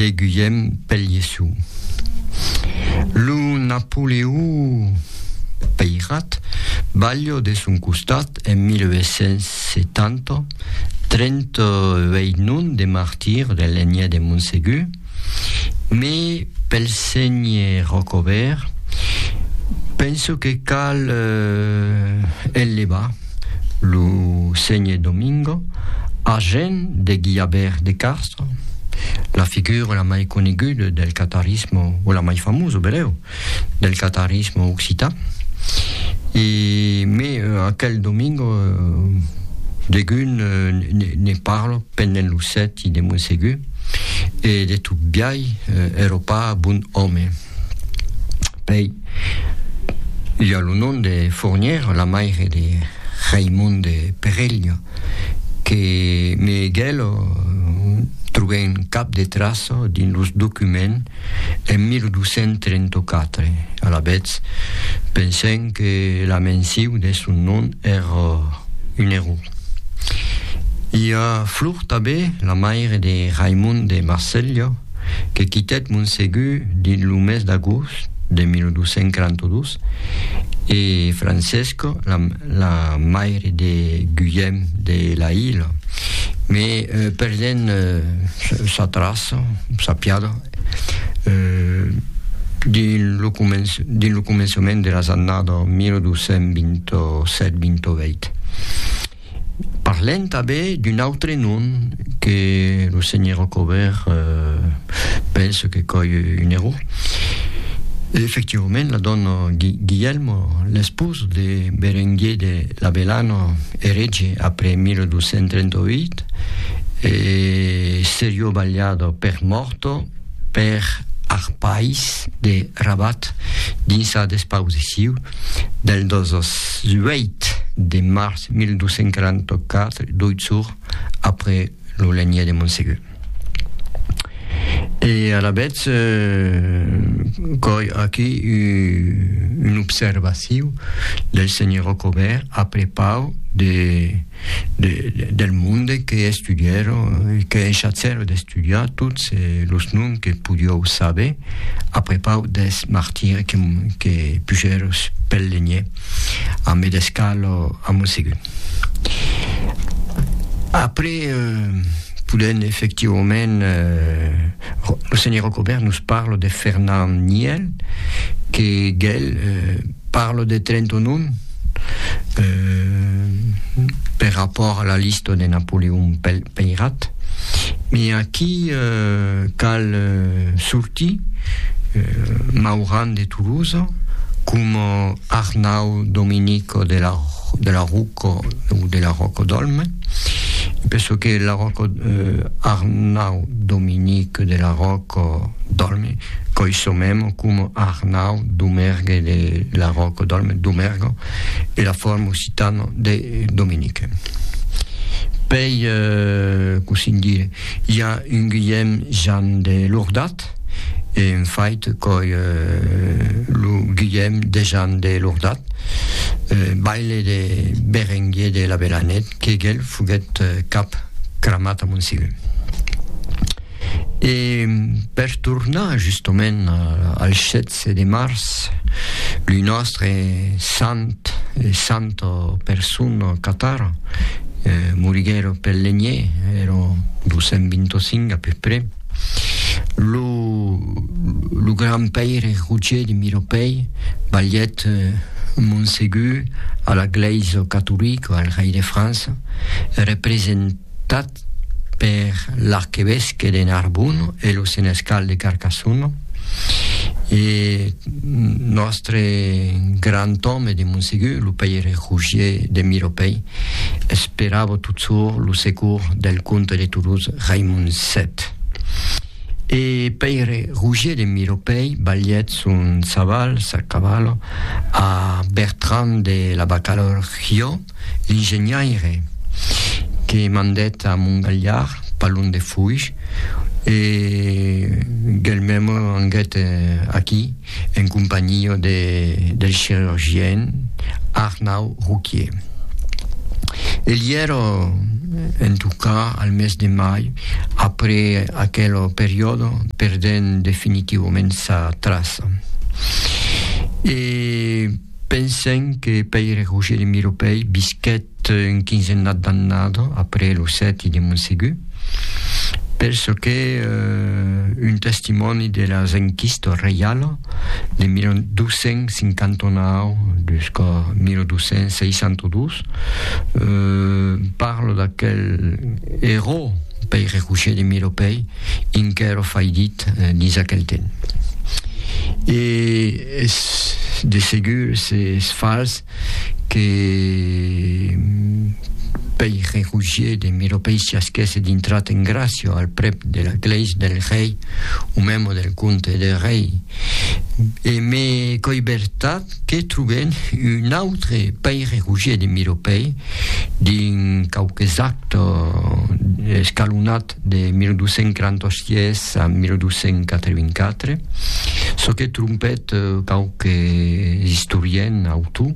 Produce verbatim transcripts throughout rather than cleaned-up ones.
de Guillaume Pelliessou. Lo Napoléon Peyrat baglio de son costat en mille huit cents setanta trenta-huit noms de martyrs de l'Aigné de Montségur, mais pel segne Rocobert penso que cal euh, elevar lo segne Domingo agent de Guillabert de Castro, la figure la mai coneguda del catarismo, o la mai famosa, bereu, del catarismo occitan. Et, mais euh, aquel Domingo euh, degun euh, ne, ne parlo pendant l'usset de Montségur et de tout biai euh, ero pas bon homme. Pei il y a le nom de Fournière, la mère de Raymond de Perello, que Miguel euh, trouvait un cap de trace dans los documents en mille deux cent trenta-quatre. À la bête, pensant que la mention de son nom era un héros. Il y a Fleur Tabé, la mère de Raymond de Marcello, qui quittait Montségur dans le mes d'agost de mille deux cent quarante-deux, et Francesco, la, la mère de Guillaume de la Île, mais euh, perdant euh, sa trace, sa piada, euh, dans le, començ, dans le commencement de la annada mille deux cent vingt-sept vingt-huit. Parlant també d'un autre nom que le seigneur Rocobert euh, pense que c'est un héros. Effectivement, la donna Guillermo, l'épouse de Berenguer de l'Avellano, erige après mille deux cent trenta-huit et serio bagliado per morto per Arpais de Rabat dins sa disposició del dix-huit de mars mille deux cent quarante-quatre, deux jours après le Lagné de Montségur. Et à la bête, euh, aquí une observation del seigneur Rocobert a propos de, de, de, del monde que estudiaron, que enschatzero de estudiar tous los noms que pudió saber a propos des martyrs que, que pugeros pel Lagné a Medescalo a Montségur. Après, euh, effectivement, euh, le seigneur Rocobert nous parle de Fernand Niel, qui euh, parle de trente noms euh, par rapport à la liste de Napoléon Peyrat. Mais aquí euh, cal euh, sorti euh, Mauran de Toulouse, comme Arnaud Dominico de la, de la Rocco ou de la Rocco d'Olme. Penso che la Rocco eh, Arnaud Dominique de la Rocco d'Olme, coiso memo come Arnaud Dumergue de la Rocco d'Olme, Dumergo, e la forma occitana de Dominique. Poi, eh, così dire, il y a un Guillaume Jean de Lourdat, et in fait, coi euh, le Guillaume de Jean de Lourdat, euh, baile de Berenguer de la Belanette, que gel fuguet euh, cap cramat a Montségur. Et per tornar justement al set de mars, le nostre sant, santo persona Catara, eh, moriguero per Lagné, ero duecentoventicinc a peu près, le, le grand-père Roger de Miropei bagliet euh, Montségur à l'Église catholique, al rei de France, représentat per l'archevesque de Narbonne et le sénescal de Carcassonne. Et notre grand homme de Montségur, le père Roger de Miropei, esperava toujours le secours del comte de Toulouse, Raymond sept. Et père Roger de Miropei bagliet son saval, sa cavallo, a Bertrand de la Baccalorio, l'ingegnaire, che mandet a Montgaillard, Palon de Fouille, et également anguet aquí, en compagnie de, del chirurgien Arnaud Rouquier. El ero, en tout cas, al mes de mai, après aquel periodo, perdent definitivament sa traça. E pensem que Pere Roger de Miropei visquet un quinzennat d'annado après lo seti de Montsegur, penso che uh, un testimoni de las enquistas reiala de milleduecents cinquantanove jusqu'à milleduecents seixanta-dos uh, parlo d'aquel ero Pere Roger de Miropei inquero faidit uh, dis aquel temps. E es, de segur c'est fals que Pere Roger de Miropei si asquesse d'intrat en gràcia al prep de la gleis del rei o memo del conte del rei e me coibertat que trobem un altre Pere Roger de Miropei din quauques actes escalonat de milleduecents quaranta-sis a milleduecents quatre-vingt-quatre, so que trompet quauques historiens autor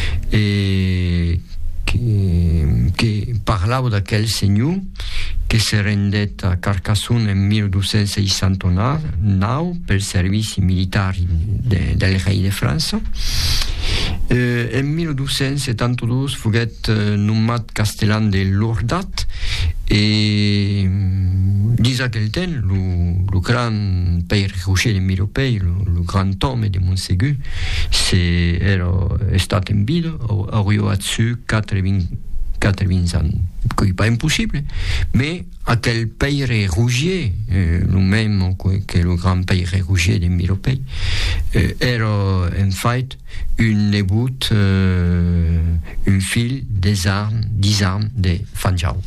e que, que parlava d'aquell senyor que se rendet a Carcassonne en milleduecents seixanta-nou per servici militar de, del rei de França. Eh, en milleduecents setanta-dos foguet eh, nomat castellan de Lordat e dis aquel temps le grand Pere Roger de Miropei, le grand homme de Montsegur, se era estat en vida, hauria su quatre-vingts ans, que pas impossible, mais aquel Pere Roger, eh, le même que le grand Pere Roger de Miropei, eh, era en fait un nebut, eh, un fill des armes, des armes de Fanjau.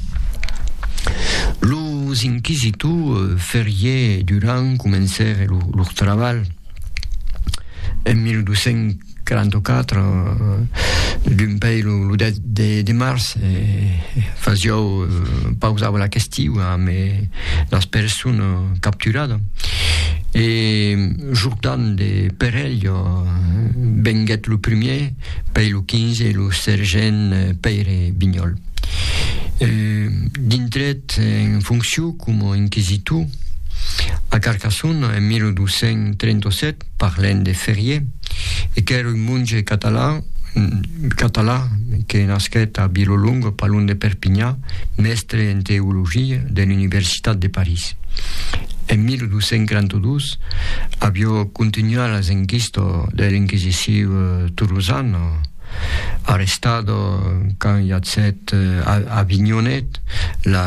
Los inquisitors feriez durant comencer leur treball en milleduecents quaranta-quatre d'un pays le deu de, de març eh, faziau eh, pausava la qüestió amb eh, les persones capturades e Jordan de Perello venguet le primer per le quinze le sergent Pere Vignol. Eh, d'intret en funció com a inquisitor a Carcassonne en milleduecents trenta-set parlant de Ferrier e que era un monge català català que nasquet a Vilolonga, Palon de Perpinyà, mestre en teologia de l'Universitat de París. En milleduecents quaranta-dos havia continuat les enquistes de l'Inquisició toulousana, arrestado quand il y a cette à Avignonet la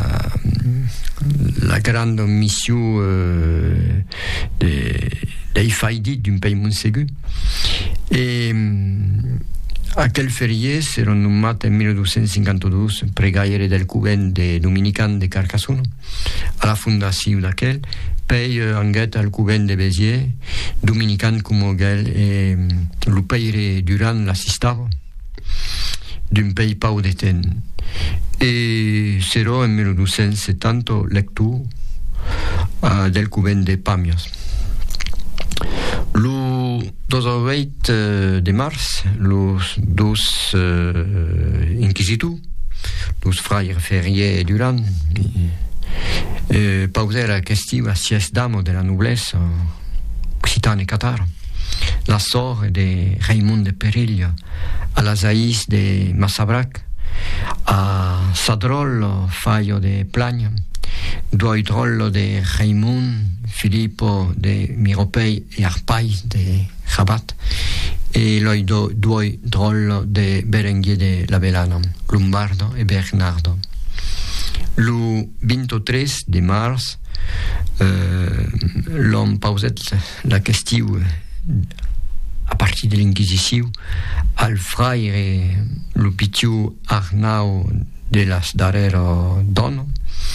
la grande mission euh, de des faillites d'un pays Montsegur et aquel ferié s'era nomat en milleduecents cinquanta-dos pregaire del convent de Dominican de Carcassonne a la fundació d'aquel pei anguet al convent de Béziers Dominican com aquell e lo peire durant l'assistava d'un pays pau de temps e s'era en milleduecents setanta lector uh, del convent de Pamias. Le dosaveit de març, los dos uh, inquisitors, los frères Ferrier et Durand, eh, pausèrent la qüestió a sies dames de la noblesse occitane et catara, la sort de Raymond de Perilla, a la Zaïs de Massabrac, a Sadrollo Faio de Plagna, Doidrollo de Raymond, Filippo de Miropei e Arpai de Rabat, e Loido Doidrollo de Berenguer de la Bellana, Lombardo e Bernardo. Le vingt-tres de març, euh, l'on pauset la qüestió a partir de l'Inquisició al fraire le pitjor Arnau de las darrera dona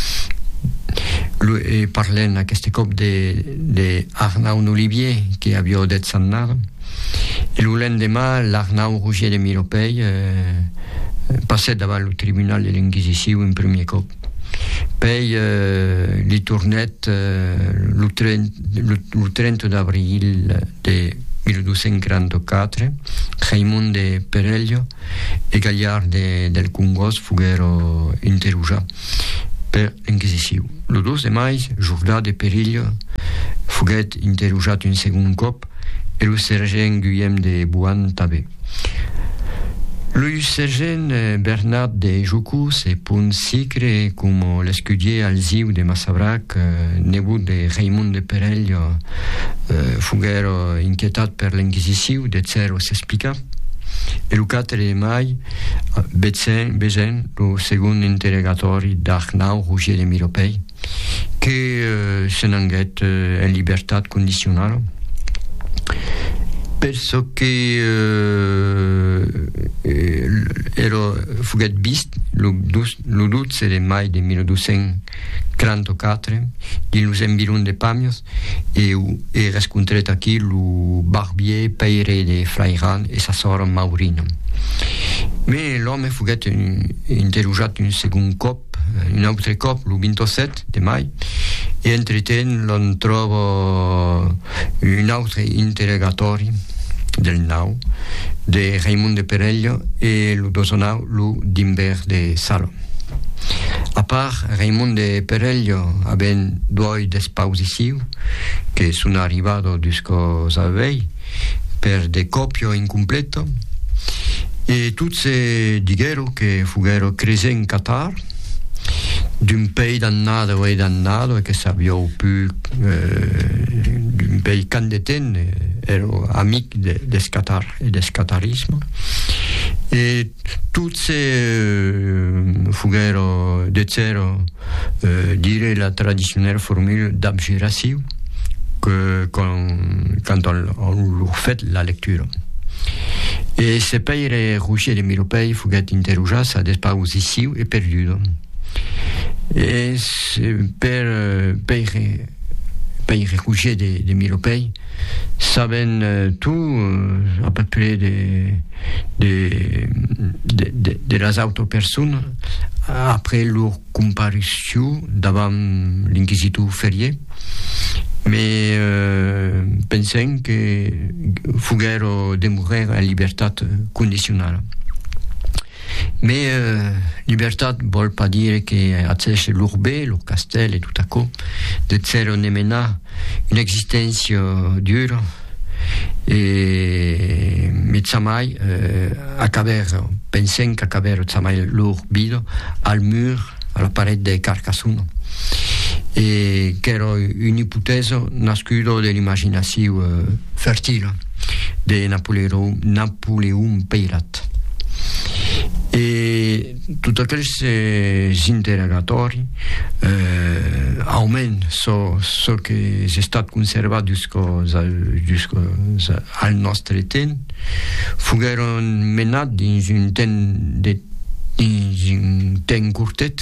e parlant aquest cop de, de Arnau Olivier que havia det sannada e el lendemà l'Arnau Roger de Miropei eh, passet davant el tribunal de l'Inquisició en primer cop pei eh, li tornet eh, el trenta d'abril de milleduecents quaranta-quatre Raimund de Perellio e Gagliard de, del Cungos fuguero interrogati per l'Inquisizione. Lo due de maio, Jourdà de Perellio fuguet interrogato un secondo cop e lo sergent Guillaume de Bouan també. Le sergent Bernard de Joucous e pun sicre come l'escudier Alziu de Massabrac, nebut de Raimund de Perellio, fuguero inquietat per l'Inquisizione, de zero s'explica. E il quattro de maio, Bézen, lo secondo interrogatori d'Arnaud Rougier de Miropei, che uh, se n'anguet uh, in libertà condizionale. Penso che uh, ero fuguet vist lo dodici de maio de milleduecentoquarantaquattro di los environs de Pamios e, e riscontret aquí lo barbier Peire de Flairan e sa sora Maurino. Ma l'uomo fuguet interrogat un secondo cop, un altro cop, lo ventisette de maio, e entreten l'on trovo un altro interrogatori del nau de Raimund de Perellio e lo dosonau lo d'Imbert de Salo. A part Raimund de Perellio aben due despausiciu che sono arrivato disco savei per de copio incompleto e tutti diguero che fuguero crese in Qatar d'un pays dannato e dannato e che sappiamo più eh, d'un pays candeten ero amic de, de Qatar e del qatarismo e tutti eh, fuguero de zero eh, dire la traditionnelle formule d'abjuration que quand, quand on, on fait la lecture. E se Peire Rougier de Miropei fuguet interrogat sa despausiciu e perduto. E per Peire Peire Rougier de, de Miropei saben uh, tout uh, à peu près de, de, de, de, de las autopersones après leur comparution davant l'inquisiteur Ferrier. Mais euh, pensem que fuguero de mourir en libertà condizionale. Mais euh, libertà vol pas dire che accesse l'urbe, lo castello e tutto ciò, de zero nemmeno un'esistenza dura e mi zamai eh, accavero, pensem che accavero zamai l'urbido al mur, alla parete de Carcassonne. E che era un'ipotesi nascuda dell'immaginazione uh, fertile di Napoleon, Napoleon Peyrat. E tutti questi interrogatori eh, almeno so, so che è stato conservato al nostro tempo furono menati in un tempo curtetto.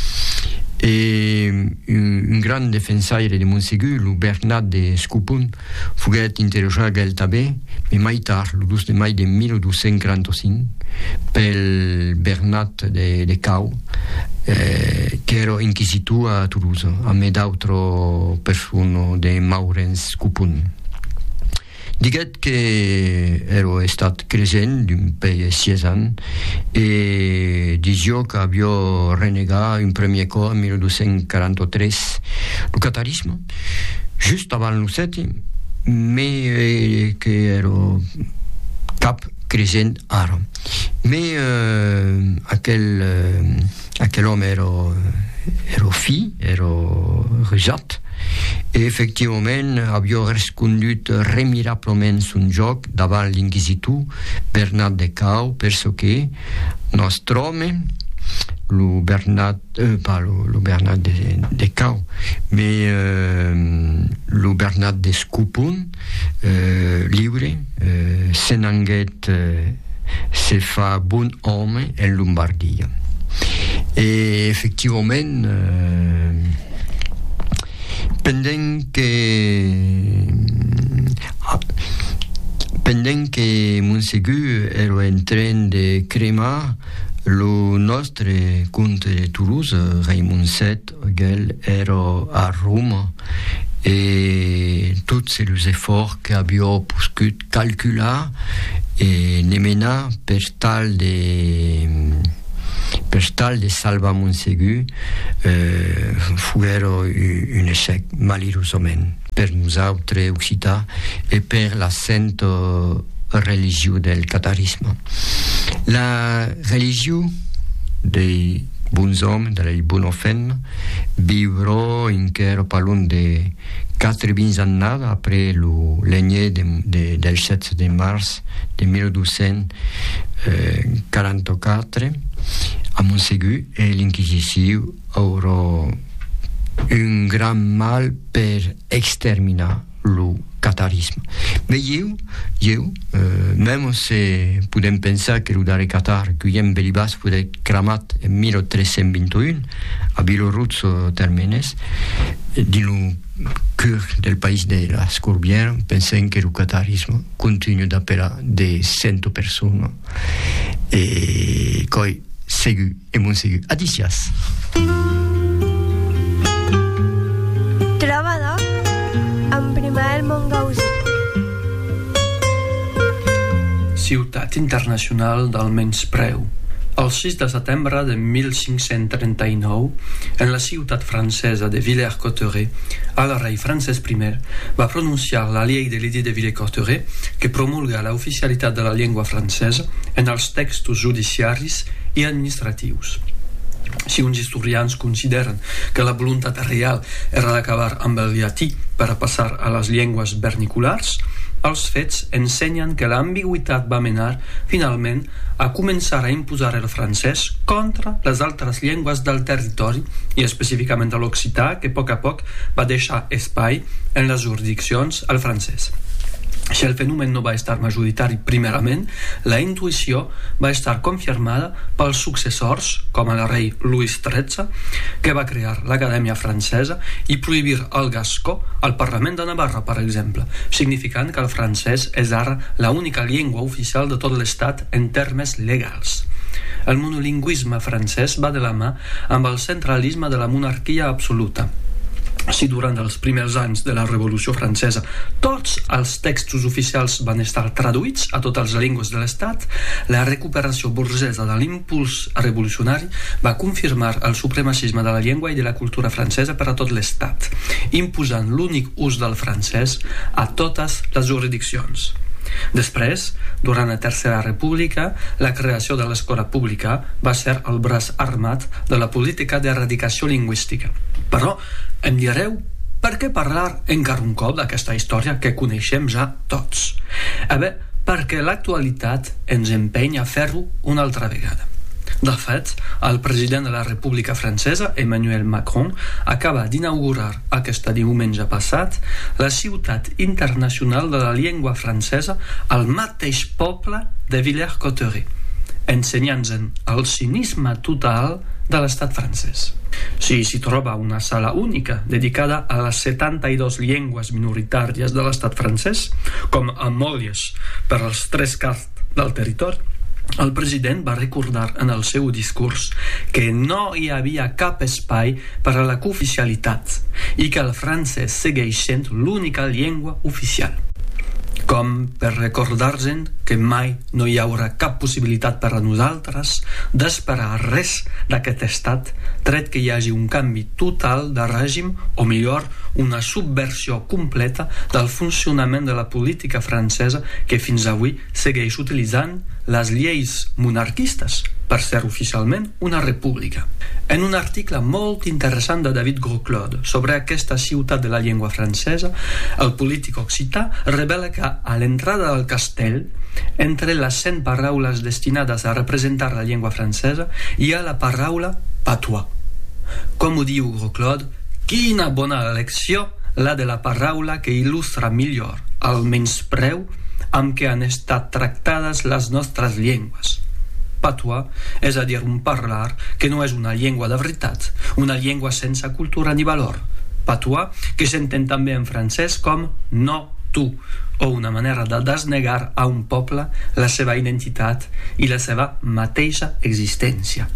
E un, un gran difensore di Montségur, lo Bernard de Scupun, fuguet interrogat el també, mais mai tard, lo due de maio de milleduecentoquarantacinque, pel Bernard de, de Cau, eh, che era inquisitor a Toulouse, a me d'altre persone de Maurens Scupun. Diguet che ero stato crescent d'un pays siesan e dicevo che avevo renegato in premier cop en milleduecentoquarantatré il catarismo, giusto avant lo sette, ma eh, che ero cap crescent ara. Ma eh, aquel, eh, aquel uomo ero, ero fi, ero risat. E effectivament abbiamo risconduto remirablement un gioc davant l'inquisitor Bernard de Cau, perché nostro uomo, lo Bernard, eh, pas lo, lo Bernard de, de Cau, ma eh, lo Bernard de Scupun, eh, libre, eh, se n'anguet eh, se fa bon uomo in Lombardia. E effectivament eh, pendent que pendent que Montségur era en train de cremar lo nostre conte de Toulouse, Raimund sette, gel era a Roma e tutti gli efforti che abbiamo potuto calcolare e Nemena per tal de per tal de salvar Montségur eh, fuero un échec malheureusament per nosaltres occità e per l'accento religieux del catarisme. La religió dei bons hommes, delle bonne femmes, vivrò encara pas loin de quatre-vingts années après le l'année de, de, del set de mars de mille deux-cent quarante-quatre a Montségur e l'Inquisició aurà un gran mal per exterminar le catarisme. Mais eu, eu, euh, même si podem pensar que el darrer catar Guillem Belibas fou cramat en mille tres-cents vint i un a Bielorús Termenes, dins el cœur del país de las Corbières, pensem que el catarisme continue d'appelar de cent persones e coi Ségur e Montségur. Adicias. Trobador en primer Montgausí. Ciutat internacional del menyspreu. El sis de setembre de mil cinc-cents trenta-nou, en la ciutat francesa de Villers-Cotterêts, el rei Francesc primer va pronunciar la llei de l'Edit de Villers-Cotterêts que promulga la oficialitat de la llengua francesa en els textos judiciaris i administratius. Si uns historians consideren que la voluntat real era d'acabar amb el llatí per a passar a les llengües vernaculars, els fets ensenyen que l'ambigüitat va menar, finalment, a començar a imposar el francès contra les altres llengües del territori i específicament a l'occità, que a poc a poc va deixar espai en les jurisdiccions al francès. Si el fenomen no va estar majoritari primerament, la intuïció va estar confirmada pels successors, com el rei Louis tretze, que va crear l'Acadèmia Francesa i prohibir el gascó al Parlament de Navarra, per exemple, significant que el francès és ara l'única llengua oficial de tot l'Estat en termes legals. El monolingüisme francès va de la mà amb el centralisme de la monarquia absoluta. Si durant els primers anys de la Revolució Francesa tots els textos oficials van estar traduïts a totes les llengües de l'Estat, la recuperació burgesa de l'impuls revolucionari va confirmar el supremacisme de la llengua i de la cultura francesa per a tot l'Estat, imposant l'únic ús del francès a totes les jurisdiccions. Després, durant la Tercera República, la creació de l'escola pública va ser el braç armat de la política d'erradicació lingüística. Però em direu, per què parlar encara un cop d'aquesta història que coneixem ja tots? A bé, perquè l'actualitat ens empenya a fer-ho una altra vegada. De fet, el president de la República Francesa, Emmanuel Macron, acaba d'inaugurar aquest diumenge passat la ciutat internacional de la llengua francesa al mateix poble de Villers-Cotterêts, ensenyant-nos el cinisme total de l'estat francès. Si s'hi troba una sala única dedicada a les setanta-dues llengües minoritàries de l'estat francès, com a Molles per als tres quarts del territori, el president va recordar en el seu discurs que no hi havia cap espai per a la cooficialitat i que el francès segueix sent l'única llengua oficial. Com per recordar-nos que mai no hi haurà cap possibilitat per a nosaltres d'esperar res d'aquest estat, tret que hi hagi un canvi total de règim, o millor, una subversió completa del funcionament de la política francesa que fins avui segueix utilitzant les lleis monarquistes per ser oficialment una república. En un article molt interessant de David Grosclaude sobre aquesta ciutat de la llengua francesa, el polític occità revela que a l'entrada del castell, entre les cent paraules destinades a representar la llengua francesa, hi ha la paraula patois. Com ho diu Grosclaude, quina bona elecció la de la paraula que il·lustra millor el menyspreu amb què han estat tractades les nostres llengües. Patois és a dir un parlar que no és una llengua de veritat, una llengua sense cultura ni valor. Patois que s'entén també en francès com no tu, o una manera de desnegar a un poble la seva identitat i la seva mateixa existència.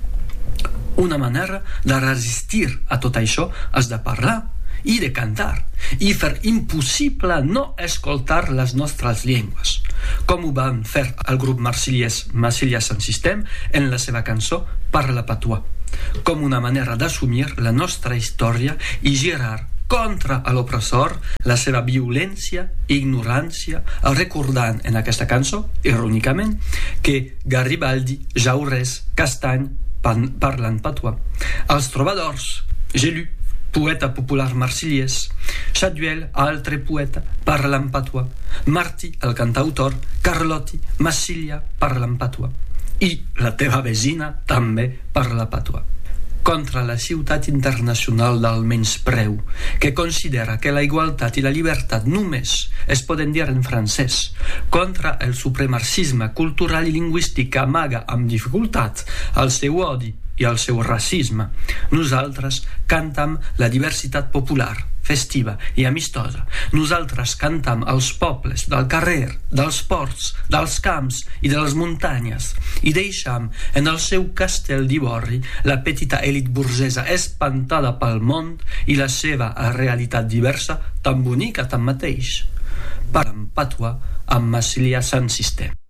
Una manera de resistir a tot això és de parlar i de cantar i fer impossible no escoltar les nostres llengües. com ho van fer el grup marsiliès Massilia Sans System en la seva cançó Parla Patois, com una manera d'assumir la nostra història i girar contra l'opressor la seva violència i ignorància, recordant en aquesta cançó, irònicament, que Garibaldi, Jaurès, Castany parlen patois. Els trobadors, Gélu, poeta popular marsiliès, Chaduel, altre poeta, parlen patois, Martí, el cantautor, Carlotti, Massilia, parlen patois. I la teva vecina també parla patois. Contra la ciutat internacional del menyspreu, que considera que la igualtat i la llibertat només es poden dir en francès, contra el supremacisme cultural i lingüístic que amaga amb dificultat el seu odi i el seu racisme, nosaltres cantam la diversitat popular, festiva i amistosa. Nosaltres cantam els pobles del carrer, dels ports, dels camps i de les muntanyes i deixam en el seu castell d'ivori la petita elit burgesa espantada pel món i la seva realitat diversa tan bonica tanmateix. Parlem patois amb Massilia Sans System.